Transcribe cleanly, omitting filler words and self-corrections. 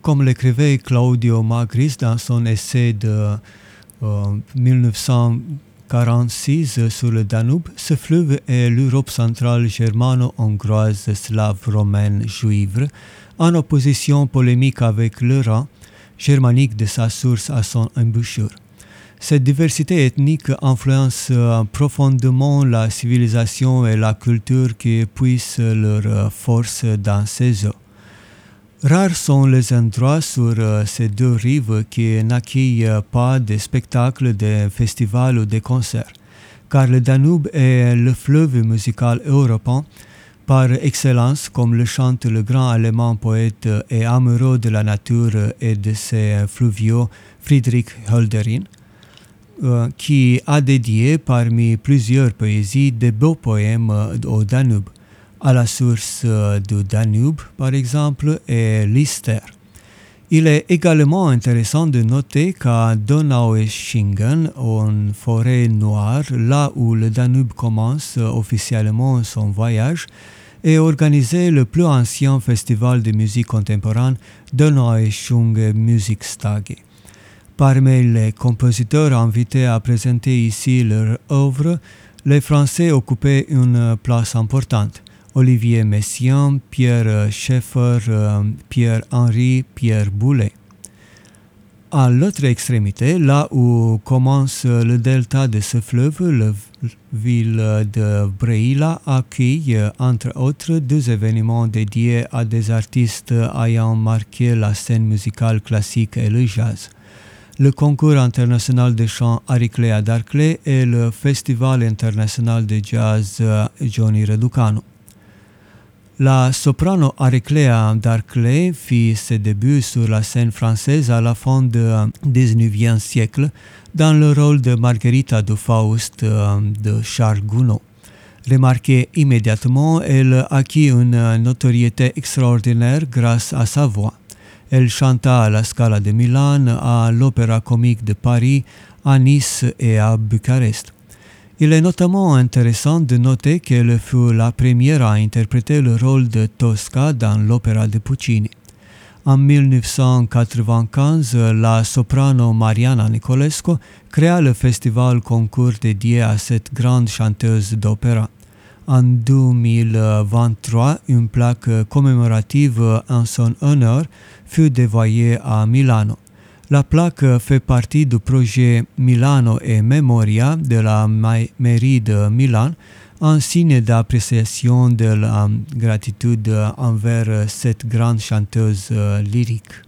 comme l'écrivait Claudio Magris dans son essai de 1946 sur le Danube, ce fleuve est l'Europe centrale germano-hongroise, slave, romaine, juive, en opposition polémique avec le Rhin germanique de sa source à son embouchure. Cette diversité ethnique influence profondément la civilisation et la culture qui puissent leur force dans ces eaux. Rares sont les endroits sur ces deux rives qui n'accueillent pas de spectacles, de festivals ou de concerts, car le Danube est le fleuve musical européen par excellence, comme le chante le grand allemand poète et amoureux de la nature et de ses fluviaux Friedrich Hölderlin, qui a dédié parmi plusieurs poésies de beaux poèmes au Danube. À la source du Danube, par exemple, est l'Ister. Il est également intéressant de noter qu'à Donaueschingen, en forêt noire, là où le Danube commence officiellement son voyage, est organisé le plus ancien festival de musique contemporaine, Donaueschingen Musiktage. Parmi les compositeurs invités à présenter ici leur œuvre, les Français occupaient une place importante. Olivier Messiaen, Pierre Schaeffer, Pierre-Henri, Pierre Boulez. À l'autre extrémité, là où commence le delta de ce fleuve, la ville de Brăila accueille, entre autres, deux événements dédiés à des artistes ayant marqué la scène musicale classique et le jazz. Le concours international de chant Ariclea d'Arclay et le festival international de jazz Johnny Reducanu. La soprano Ariclea d'Arclay fit ses débuts sur la scène française à la fin du XIXe siècle dans le rôle de Margherita du Faust de Charles Gounod. Remarquée immédiatement, elle acquit une notoriété extraordinaire grâce à sa voix. Elle chanta à la Scala de Milan, à l'Opéra Comique de Paris, à Nice et à Bucarest. Il est notamment intéressant de noter qu'elle fut la première à interpréter le rôle de Tosca dans l'opéra de Puccini. En 1995, la soprano Mariana Nicolescu créa le festival concours dédié à cette grande chanteuse d'opéra. En 2023, une plaque commémorative en son honneur fut dévoilée à Milano. La plaque fait partie du projet Milano e Memoria de la mairie de Milan, un signe d'appréciation de la gratitude envers cette grande chanteuse lyrique.